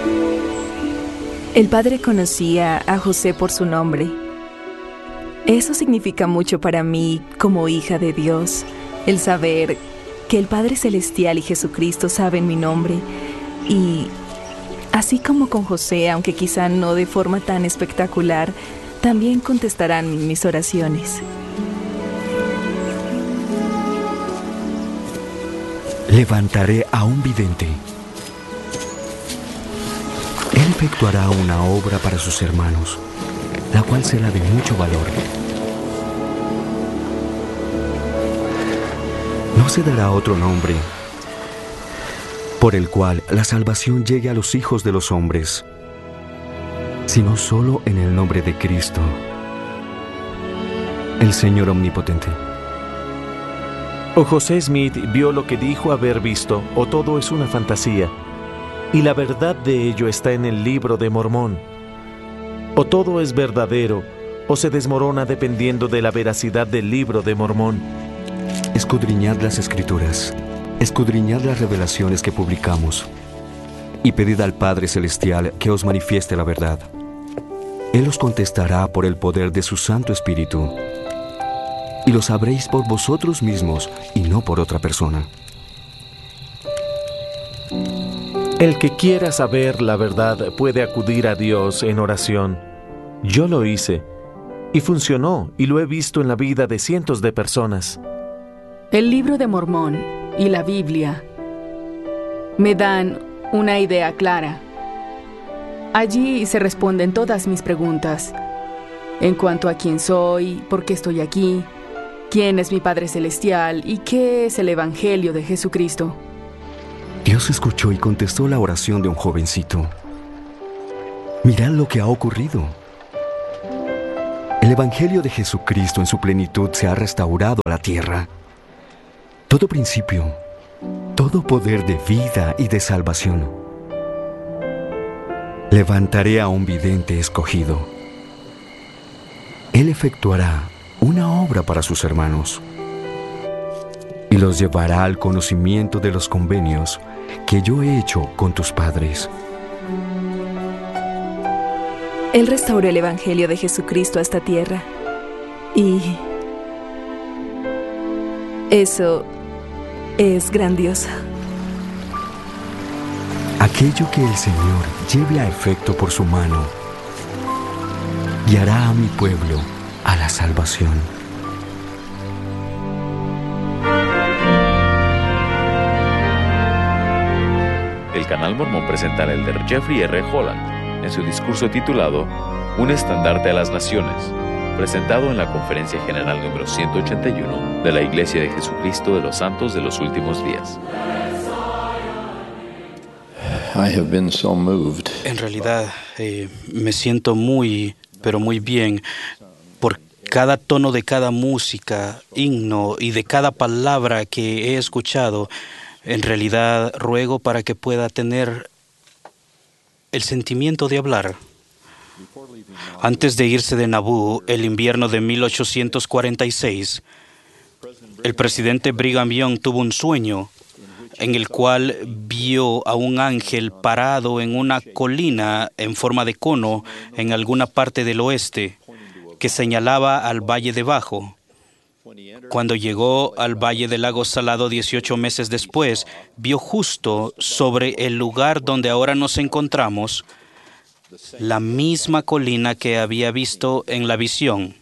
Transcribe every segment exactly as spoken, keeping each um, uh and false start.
El padre conocía a José por su nombre. Eso significa mucho para mí como hija de Dios, el saber que el Padre Celestial y Jesucristo saben mi nombre. Y así como con José, aunque quizá no de forma tan espectacular, también contestarán mis oraciones. Levantaré a un vidente. Él efectuará una obra para sus hermanos, la cual será de mucho valor. No se dará otro nombre por el cual la salvación llegue a los hijos de los hombres, sino solo en el nombre de Cristo, el Señor Omnipotente. O José Smith vio lo que dijo haber visto, o todo es una fantasía, y la verdad de ello está en el libro de Mormón. O todo es verdadero, o se desmorona dependiendo de la veracidad del libro de Mormón. Escudriñad las Escrituras, escudriñad las revelaciones que publicamos, y pedid al Padre Celestial que os manifieste la verdad. Él os contestará por el poder de su Santo Espíritu, y lo sabréis por vosotros mismos y no por otra persona. El que quiera saber la verdad puede acudir a Dios en oración. Yo lo hice, y funcionó, y lo he visto en la vida de cientos de personas. El libro de Mormón y la Biblia me dan una idea clara. Allí se responden todas mis preguntas en cuanto a quién soy, por qué estoy aquí, quién es mi Padre Celestial y qué es el Evangelio de Jesucristo. Dios escuchó y contestó la oración de un jovencito. Mirad lo que ha ocurrido. El Evangelio de Jesucristo en su plenitud se ha restaurado a la tierra. Todo principio, todo poder de vida y de salvación. Levantaré a un vidente escogido. Él efectuará una obra para sus hermanos y los llevará al conocimiento de los convenios que yo he hecho con tus padres. Él restauró el Evangelio de Jesucristo a esta tierra. Y eso es grandioso. Aquello que el Señor lleve a efecto por su mano guiará a mi pueblo a la salvación. El Canal Mormón presenta al elder Jeffrey R. Holland en su discurso titulado Un estandarte a las naciones, presentado en la Conferencia General número ciento ochenta y uno de la Iglesia de Jesucristo de los Santos de los Últimos Días. I have been so moved. En realidad, eh, me siento muy, pero muy bien por cada tono de cada música, himno y de cada palabra que he escuchado. En realidad, ruego para que pueda tener el sentimiento de hablar. Antes de irse de Naboo, el invierno de mil ochocientos cuarenta y seis, el presidente Brigham Young tuvo un sueño en el cual vio a un ángel parado en una colina en forma de cono en alguna parte del oeste que señalaba al Valle de Bajo. Cuando llegó al Valle del Lago Salado dieciocho meses después, vio justo sobre el lugar donde ahora nos encontramos la misma colina que había visto en la visión.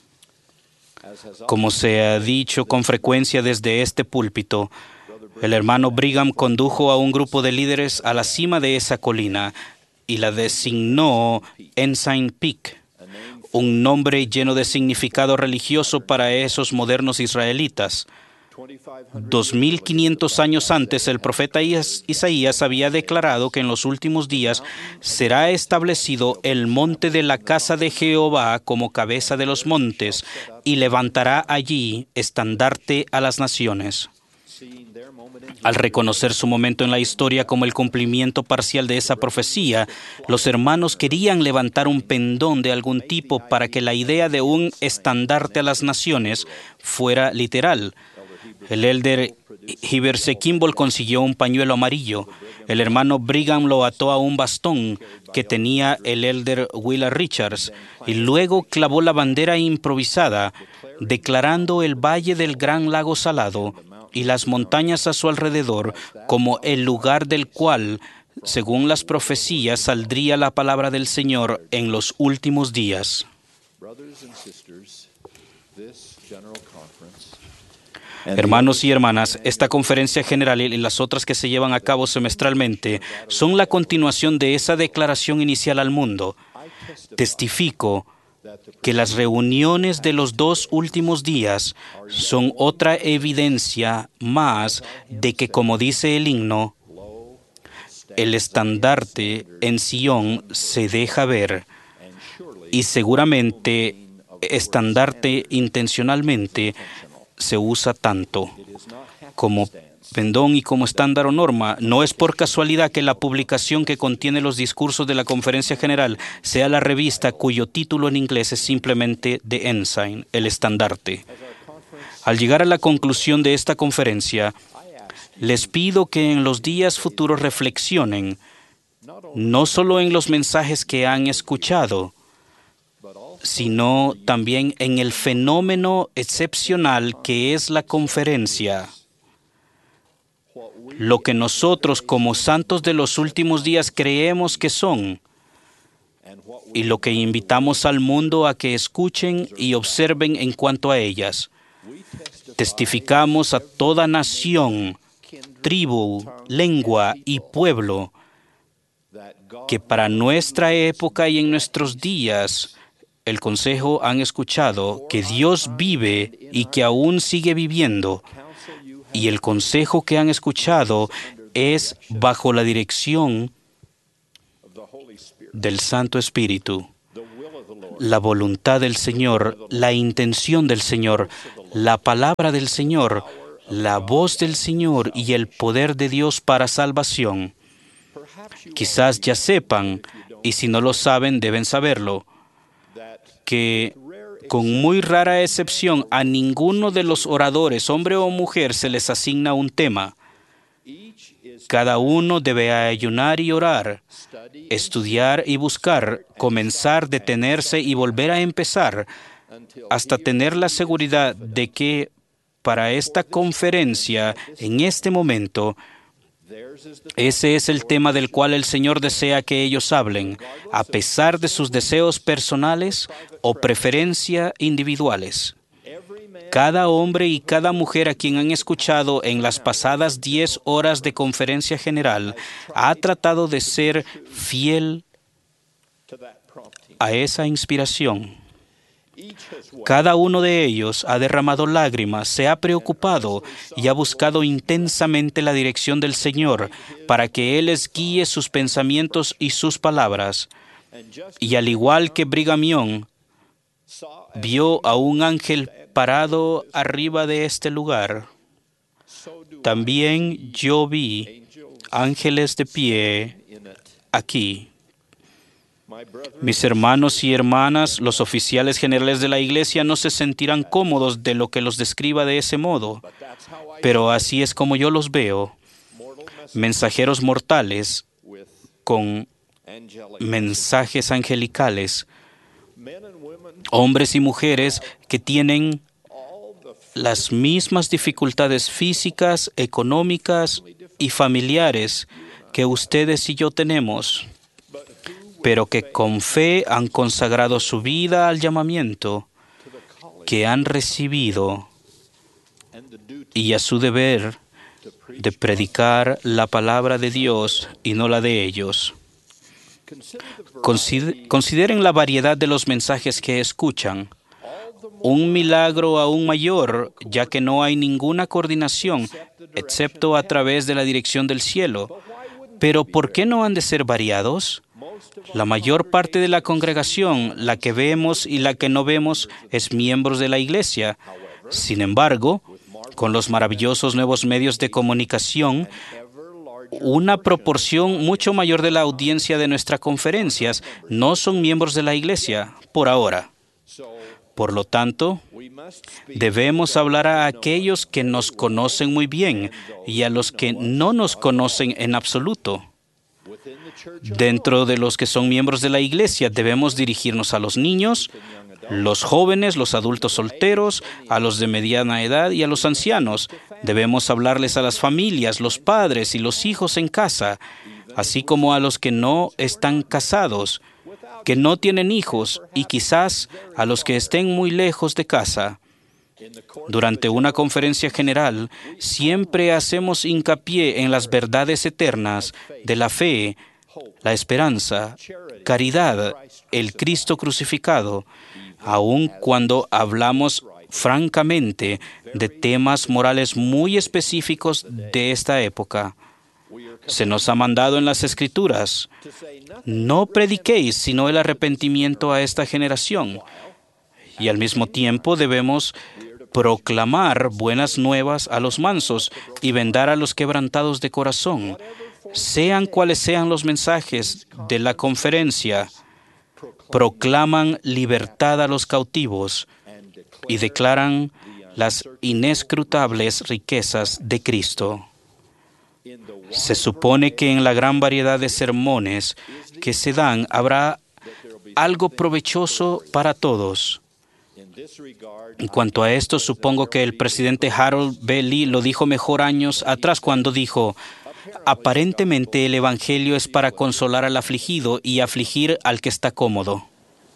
Como se ha dicho con frecuencia desde este púlpito, el hermano Brigham condujo a un grupo de líderes a la cima de esa colina y la designó Ensign Peak, un nombre lleno de significado religioso para esos modernos israelitas. Dos mil quinientos años antes, el profeta Isaías había declarado que en los últimos días será establecido el monte de la casa de Jehová como cabeza de los montes y levantará allí estandarte a las naciones. Al reconocer su momento en la historia como el cumplimiento parcial de esa profecía, los hermanos querían levantar un pendón de algún tipo para que la idea de un estandarte a las naciones fuera literal. El elder Heberse Kimball consiguió un pañuelo amarillo. El hermano Brigham lo ató a un bastón que tenía el elder Willa Richards y luego clavó la bandera improvisada, declarando el valle del Gran Lago Salado y las montañas a su alrededor como el lugar del cual, según las profecías, saldría la palabra del Señor en los últimos días. Hermanos y hermanas, esta conferencia general y las otras que se llevan a cabo semestralmente son la continuación de esa declaración inicial al mundo. Testifico que las reuniones de los dos últimos días son otra evidencia más de que, como dice el himno, el estandarte en Sion se deja ver, y seguramente estandarte intencionalmente se usa tanto como pendón y como estándar o norma. No es por casualidad que la publicación que contiene los discursos de la Conferencia General sea la revista cuyo título en inglés es simplemente The Ensign, el estandarte. Al llegar a la conclusión de esta conferencia, les pido que en los días futuros reflexionen no solo en los mensajes que han escuchado, sino también en el fenómeno excepcional que es la conferencia. Lo que nosotros como santos de los últimos días creemos que son, y lo que invitamos al mundo a que escuchen y observen en cuanto a ellas. Testificamos a toda nación, tribu, lengua y pueblo que para nuestra época y en nuestros días el consejo han escuchado que Dios vive y que aún sigue viviendo, y el consejo que han escuchado es bajo la dirección del Santo Espíritu, la voluntad del Señor, la intención del Señor, la palabra del Señor, la voz del Señor y el poder de Dios para salvación. Quizás ya sepan, y si no lo saben, deben saberlo, que con muy rara excepción a ninguno de los oradores, hombre o mujer, se les asigna un tema. Cada uno debe ayunar y orar, estudiar y buscar, comenzar, detenerse y volver a empezar, hasta tener la seguridad de que para esta conferencia, en este momento, ese es el tema del cual el Señor desea que ellos hablen, a pesar de sus deseos personales o preferencias individuales. Cada hombre y cada mujer a quien han escuchado en las pasadas diez horas de conferencia general ha tratado de ser fiel a esa inspiración. Cada uno de ellos ha derramado lágrimas, se ha preocupado y ha buscado intensamente la dirección del Señor para que Él les guíe sus pensamientos y sus palabras. Y al igual que Brigham Young vio a un ángel parado arriba de este lugar, también yo vi ángeles de pie aquí. Mis hermanos y hermanas, los oficiales generales de la iglesia no se sentirán cómodos de lo que los describa de ese modo, pero así es como yo los veo, mensajeros mortales con mensajes angelicales, hombres y mujeres que tienen las mismas dificultades físicas, económicas y familiares que ustedes y yo tenemos, pero que con fe han consagrado su vida al llamamiento que han recibido y a su deber de predicar la palabra de Dios y no la de ellos. Consideren la variedad de los mensajes que escuchan. Un milagro aún mayor, ya que no hay ninguna coordinación, excepto a través de la dirección del cielo. Pero ¿por qué no han de ser variados? La mayor parte de la congregación, la que vemos y la que no vemos, es miembros de la iglesia. Sin embargo, con los maravillosos nuevos medios de comunicación, una proporción mucho mayor de la audiencia de nuestras conferencias no son miembros de la iglesia, por ahora. Por lo tanto, debemos hablar a aquellos que nos conocen muy bien y a los que no nos conocen en absoluto. Dentro de los que son miembros de la iglesia, debemos dirigirnos a los niños, los jóvenes, los adultos solteros, a los de mediana edad y a los ancianos. Debemos hablarles a las familias, los padres y los hijos en casa, así como a los que no están casados, que no tienen hijos y quizás a los que estén muy lejos de casa. Durante una conferencia general, siempre hacemos hincapié en las verdades eternas de la fe, la esperanza, caridad, el Cristo crucificado, aun cuando hablamos francamente de temas morales muy específicos de esta época. Se nos ha mandado en las Escrituras: no prediquéis sino el arrepentimiento a esta generación. Y al mismo tiempo debemos proclamar buenas nuevas a los mansos y vendar a los quebrantados de corazón. Sean cuales sean los mensajes de la conferencia, proclaman libertad a los cautivos y declaran las inescrutables riquezas de Cristo. Se supone que en la gran variedad de sermones que se dan habrá algo provechoso para todos. En cuanto a esto, supongo que el presidente Harold B. Lee lo dijo mejor años atrás cuando dijo: aparentemente el Evangelio es para consolar al afligido y afligir al que está cómodo.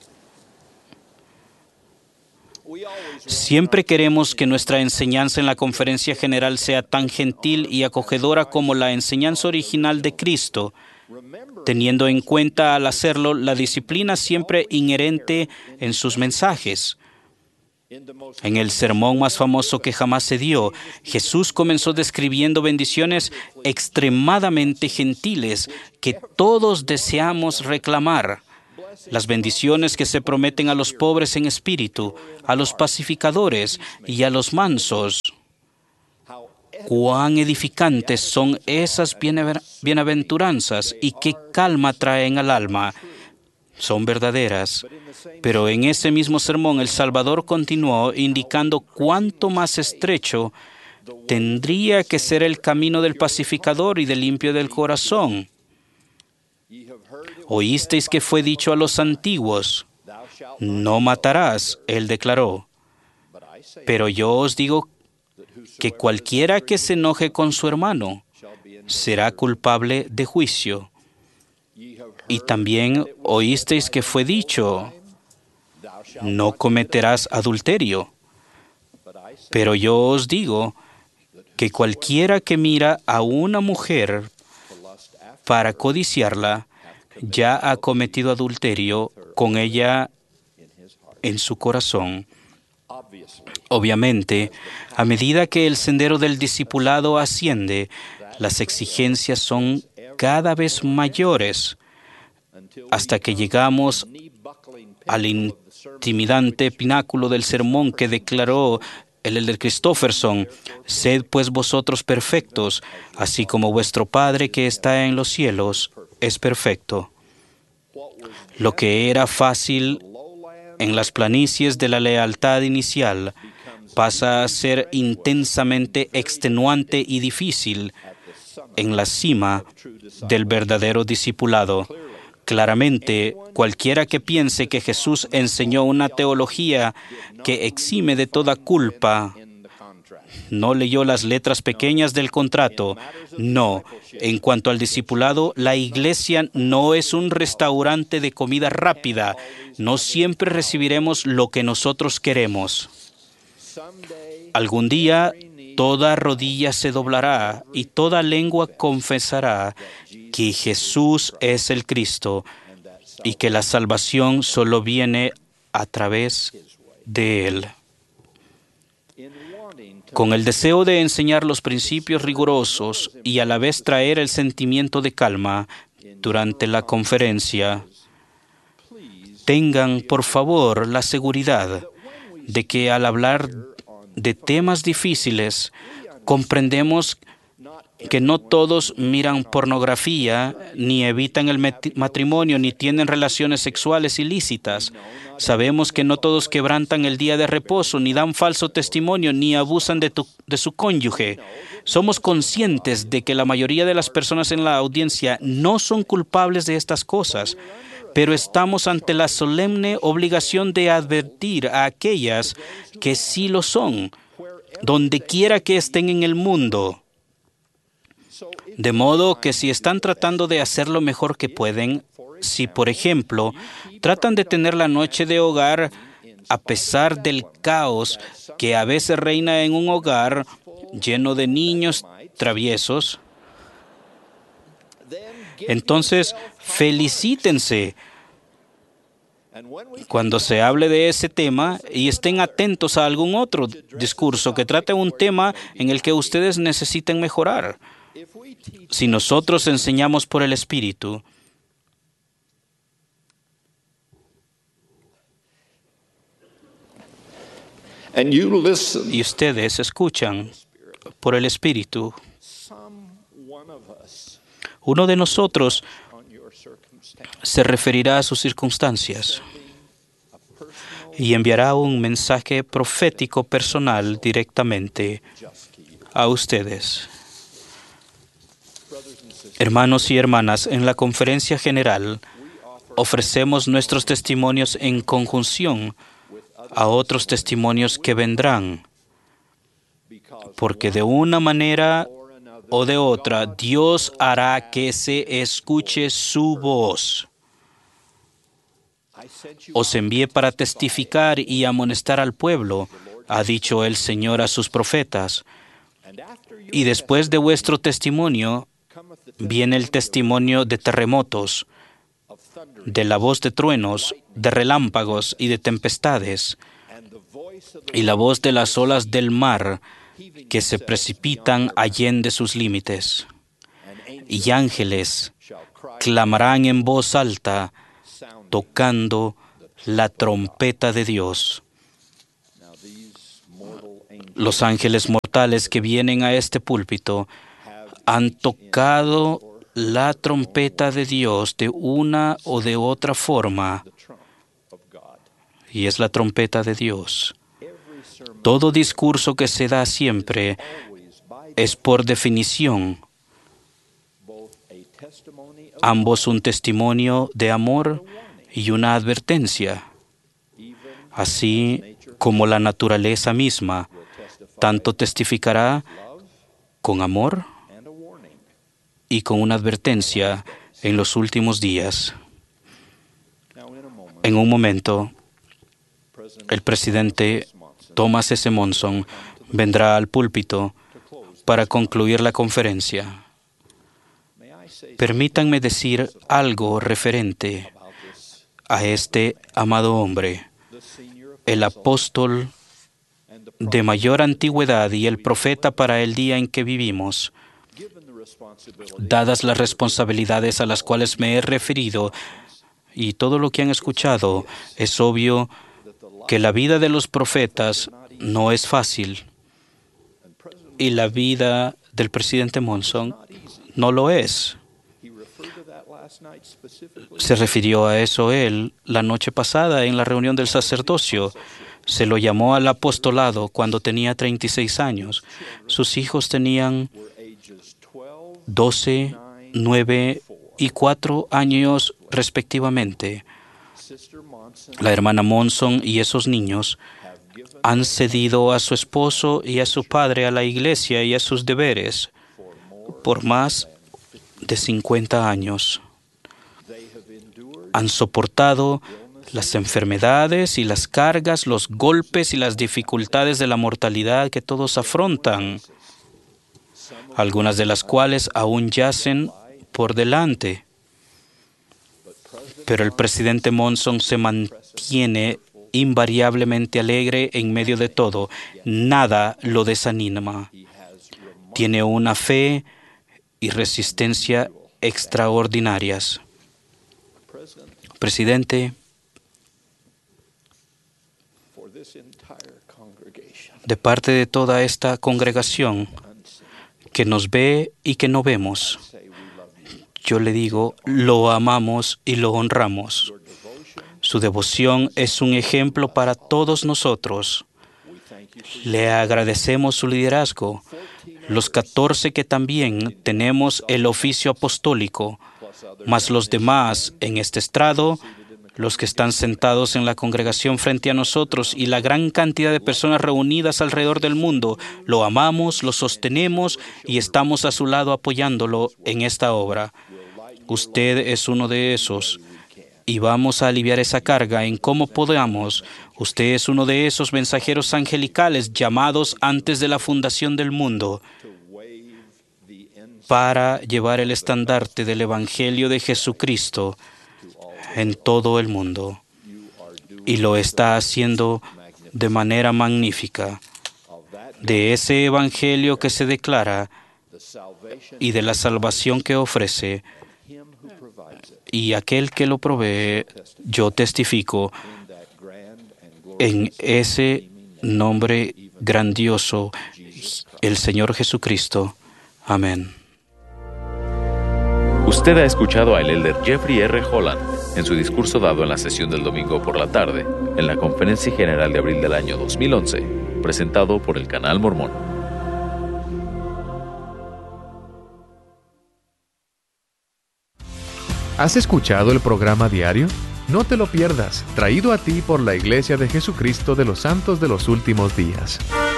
Siempre queremos que nuestra enseñanza en la conferencia general sea tan gentil y acogedora como la enseñanza original de Cristo, teniendo en cuenta al hacerlo la disciplina siempre inherente en sus mensajes. En el sermón más famoso que jamás se dio, Jesús comenzó describiendo bendiciones extremadamente gentiles que todos deseamos reclamar. Las bendiciones que se prometen a los pobres en espíritu, a los pacificadores y a los mansos. Cuán edificantes son esas bienaventuranzas y qué calma traen al alma. Son verdaderas. Pero en ese mismo sermón el Salvador continuó indicando cuánto más estrecho tendría que ser el camino del pacificador y del limpio del corazón. Oísteis que fue dicho a los antiguos: no matarás, él declaró. Pero yo os digo que cualquiera que se enoje con su hermano será culpable de juicio. Y también oísteis que fue dicho: no cometerás adulterio. Pero yo os digo que cualquiera que mira a una mujer para codiciarla, ya ha cometido adulterio con ella en su corazón. Obviamente, a medida que el sendero del discipulado asciende, las exigencias son cada vez mayores, hasta que llegamos al intimidante pináculo del sermón que declaró el elder Christofferson: sed pues vosotros perfectos, así como vuestro Padre que está en los cielos es perfecto. Lo que era fácil en las planicies de la lealtad inicial pasa a ser intensamente extenuante y difícil en la cima del verdadero discipulado. Claramente, cualquiera que piense que Jesús enseñó una teología que exime de toda culpa, no leyó las letras pequeñas del contrato. No, en cuanto al discipulado, la iglesia no es un restaurante de comida rápida. No siempre recibiremos lo que nosotros queremos. Algún día, toda rodilla se doblará y toda lengua confesará que Jesús es el Cristo y que la salvación solo viene a través de Él. Con el deseo de enseñar los principios rigurosos y a la vez traer el sentimiento de calma durante la conferencia, tengan, por favor, la seguridad de que al hablar de temas difíciles, comprendemos que no todos miran pornografía, ni evitan el matrimonio, ni tienen relaciones sexuales ilícitas. Sabemos que no todos quebrantan el día de reposo, ni dan falso testimonio, ni abusan de, tu, de su cónyuge. Somos conscientes de que la mayoría de las personas en la audiencia no son culpables de estas cosas, pero estamos ante la solemne obligación de advertir a aquellas que sí lo son, donde quiera que estén en el mundo. De modo que si están tratando de hacer lo mejor que pueden, si, por ejemplo, tratan de tener la noche de hogar a pesar del caos que a veces reina en un hogar lleno de niños traviesos, entonces felicítense cuando se hable de ese tema y estén atentos a algún otro discurso que trate un tema en el que ustedes necesiten mejorar. Si nosotros enseñamos por el Espíritu, y ustedes escuchan por el Espíritu, uno de nosotros se referirá a sus circunstancias y enviará un mensaje profético personal directamente a ustedes. Hermanos y hermanas, en la conferencia general ofrecemos nuestros testimonios en conjunción a otros testimonios que vendrán, porque de una manera o de otra Dios hará que se escuche su voz. Os envié para testificar y amonestar al pueblo, ha dicho el Señor a sus profetas. Y después de vuestro testimonio viene el testimonio de terremotos, de la voz de truenos, de relámpagos y de tempestades, y la voz de las olas del mar que se precipitan allende sus límites. Y ángeles clamarán en voz alta, tocando la trompeta de Dios. Los ángeles mortales que vienen a este púlpito han tocado la trompeta de Dios de una o de otra forma, y es la trompeta de Dios. Todo discurso que se da siempre es por definición ambos un testimonio de amor y una advertencia, así como la naturaleza misma tanto testificará con amor y con una advertencia en los últimos días. En un momento, el presidente Thomas S. Monson vendrá al púlpito para concluir la conferencia. Permítanme decir algo referente a este amado hombre, el apóstol de mayor antigüedad y el profeta para el día en que vivimos. Dadas las responsabilidades a las cuales me he referido y todo lo que han escuchado, es obvio que la vida de los profetas no es fácil y la vida del presidente Monson no lo es. Se refirió a eso él la noche pasada en la reunión del sacerdocio. Se lo llamó al apostolado cuando tenía treinta y seis años. Sus hijos tenían doce, nueve y cuatro años respectivamente. La hermana Monson y esos niños han cedido a su esposo y a su padre a la iglesia y a sus deberes por más de cincuenta años. Han soportado las enfermedades y las cargas, los golpes y las dificultades de la mortalidad que todos afrontan, algunas de las cuales aún yacen por delante. Pero el presidente Monson se mantiene invariablemente alegre en medio de todo. Nada lo desanima. Tiene una fe y resistencia extraordinarias. Presidente, de parte de toda esta congregación, que nos ve y que no vemos. Yo le digo, lo amamos y lo honramos. Su devoción es un ejemplo para todos nosotros. Le agradecemos su liderazgo. Los catorce que también tenemos el oficio apostólico, más los demás en este estrado, los que están sentados en la congregación frente a nosotros y la gran cantidad de personas reunidas alrededor del mundo, lo amamos, lo sostenemos y estamos a su lado apoyándolo en esta obra. Usted es uno de esos y vamos a aliviar esa carga en cómo podamos. Usted es uno de esos mensajeros angelicales llamados antes de la fundación del mundo para llevar el estandarte del Evangelio de Jesucristo en todo el mundo. Y lo está haciendo de manera magnífica. De ese Evangelio que se declara y de la salvación que ofrece, y aquel que lo provee, yo testifico en ese nombre grandioso, el Señor Jesucristo. Amén. Usted ha escuchado al elder Jeffrey R. Holland en su discurso dado en la sesión del domingo por la tarde, en la Conferencia General de abril del año dos mil once, presentado por el Canal Mormón. ¿Has escuchado el programa diario? No te lo pierdas, traído a ti por la Iglesia de Jesucristo de los Santos de los Últimos Días.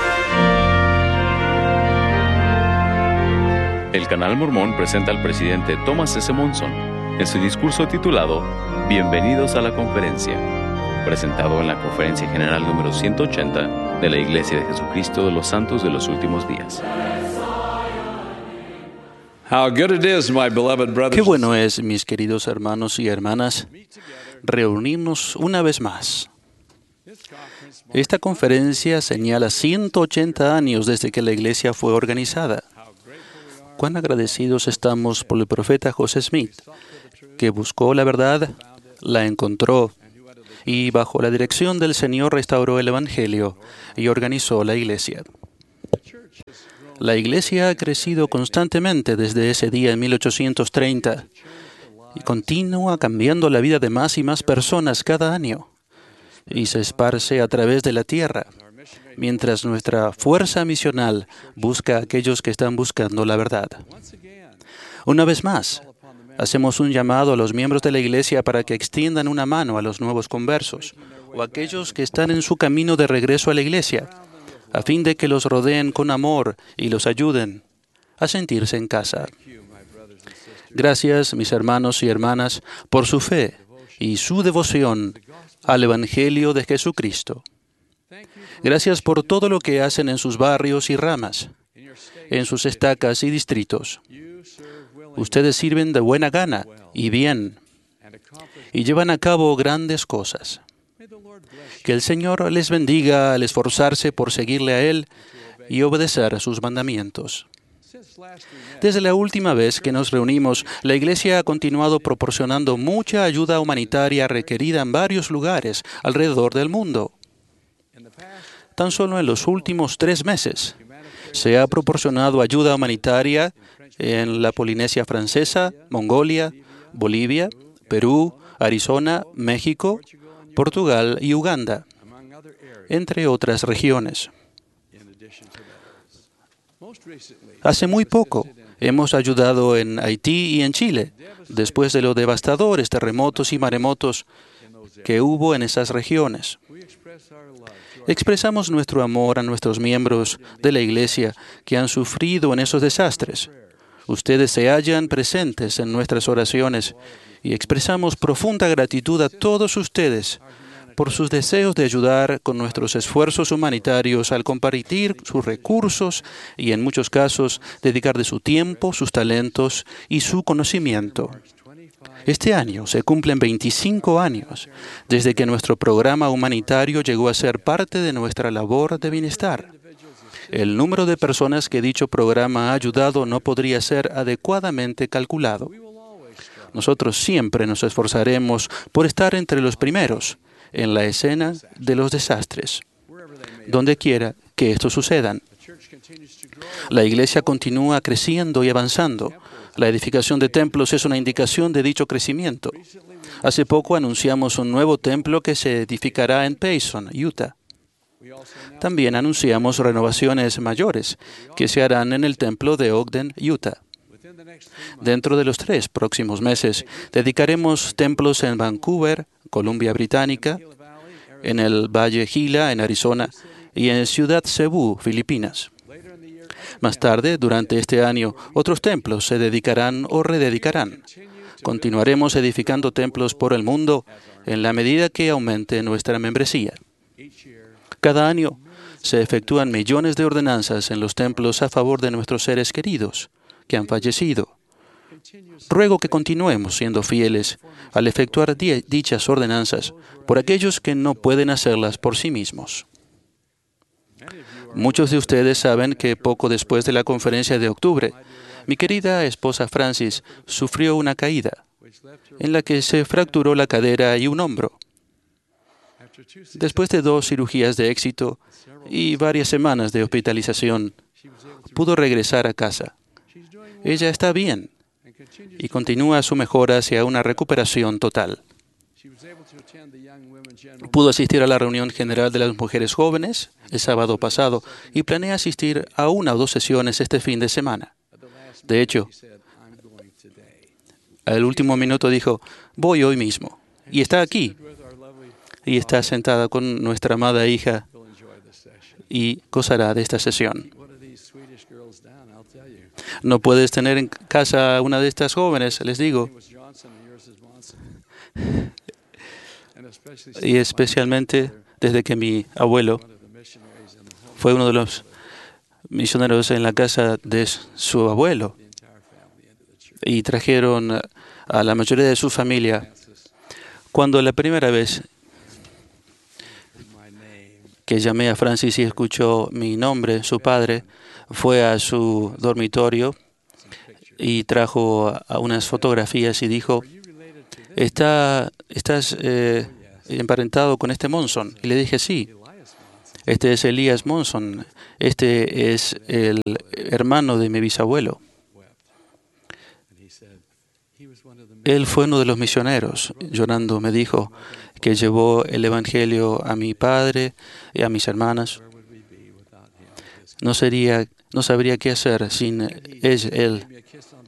El Canal Mormón presenta al presidente Thomas S. Monson en su discurso titulado Bienvenidos a la Conferencia, presentado en la Conferencia General número ciento ochenta de la Iglesia de Jesucristo de los Santos de los Últimos Días. Qué bueno es, mis queridos hermanos y hermanas, reunirnos una vez más. Esta conferencia señala ciento ochenta años desde que la Iglesia fue organizada. Cuán agradecidos estamos por el profeta José Smith, que buscó la verdad, la encontró, y bajo la dirección del Señor restauró el Evangelio y organizó la Iglesia. La Iglesia ha crecido constantemente desde ese día en mil ochocientos treinta y continúa cambiando la vida de más y más personas cada año y se esparce a través de la tierra, mientras nuestra fuerza misional busca a aquellos que están buscando la verdad. Una vez más, hacemos un llamado a los miembros de la Iglesia para que extiendan una mano a los nuevos conversos o a aquellos que están en su camino de regreso a la Iglesia, a fin de que los rodeen con amor y los ayuden a sentirse en casa. Gracias, mis hermanos y hermanas, por su fe y su devoción al Evangelio de Jesucristo. Gracias por todo lo que hacen en sus barrios y ramas, en sus estacas y distritos. Ustedes sirven de buena gana y bien, y llevan a cabo grandes cosas. Que el Señor les bendiga al esforzarse por seguirle a Él y obedecer a sus mandamientos. Desde la última vez que nos reunimos, la Iglesia ha continuado proporcionando mucha ayuda humanitaria requerida en varios lugares alrededor del mundo. Tan solo en los últimos tres meses se ha proporcionado ayuda humanitaria en la Polinesia Francesa, Mongolia, Bolivia, Perú, Arizona, México, Portugal y Uganda, entre otras regiones. Hace muy poco hemos ayudado en Haití y en Chile, después de los devastadores terremotos y maremotos que hubo en esas regiones. Expresamos nuestro amor a nuestros miembros de la Iglesia que han sufrido en esos desastres. Ustedes se hallan presentes en nuestras oraciones y expresamos profunda gratitud a todos ustedes por sus deseos de ayudar con nuestros esfuerzos humanitarios al compartir sus recursos y, en muchos casos, dedicar de su tiempo, sus talentos y su conocimiento. Este año se cumplen veinticinco años desde que nuestro programa humanitario llegó a ser parte de nuestra labor de bienestar. El número de personas que dicho programa ha ayudado no podría ser adecuadamente calculado. Nosotros siempre nos esforzaremos por estar entre los primeros en la escena de los desastres, donde quiera que estos sucedan. La iglesia continúa creciendo y avanzando. La edificación de templos es una indicación de dicho crecimiento. Hace poco anunciamos un nuevo templo que se edificará en Payson, Utah. También anunciamos renovaciones mayores que se harán en el templo de Ogden, Utah. Dentro de los tres próximos meses, dedicaremos templos en Vancouver, Columbia Británica, en el Valle Gila, en Arizona, y en Ciudad Cebú, Filipinas. Más tarde, durante este año, otros templos se dedicarán o rededicarán. Continuaremos edificando templos por el mundo en la medida que aumente nuestra membresía. Cada año se efectúan millones de ordenanzas en los templos a favor de nuestros seres queridos que han fallecido. Ruego que continuemos siendo fieles al efectuar di- dichas ordenanzas por aquellos que no pueden hacerlas por sí mismos. Muchos de ustedes saben que poco después de la conferencia de octubre, mi querida esposa Francis sufrió una caída en la que se fracturó la cadera y un hombro. Después de dos cirugías de éxito y varias semanas de hospitalización, pudo regresar a casa. Ella está bien y continúa su mejora hacia una recuperación total. Pudo asistir a la reunión general de las mujeres jóvenes el sábado pasado y planea asistir a una o dos sesiones este fin de semana. De hecho, al último minuto dijo, voy hoy mismo. Y está aquí. Y está sentada con nuestra amada hija y gozará de esta sesión. No puedes tener en casa a una de estas jóvenes, les digo. Y especialmente desde que mi abuelo fue uno de los misioneros en la casa de su abuelo y trajeron a la mayoría de su familia. Cuando la primera vez que llamé a Francis y escuchó mi nombre, su padre fue a su dormitorio y trajo a unas fotografías y dijo, ¿Está, ¿estás eh, emparentado con este Monson? Y le dije, sí, este es Elías Monson, este es el hermano de mi bisabuelo. Él fue uno de los misioneros. Llorando me dijo que llevó el Evangelio a mi padre y a mis hermanas. No sería, no sabría qué hacer sin él.